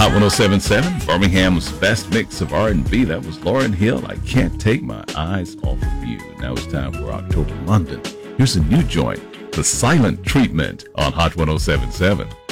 Hot 1077, Birmingham's best mix of R&B. That was Lauryn Hill, I Can't Take My Eyes Off of You. Now it's time for October London. Here's a new joint, The Silent Treatment on Hot 1077.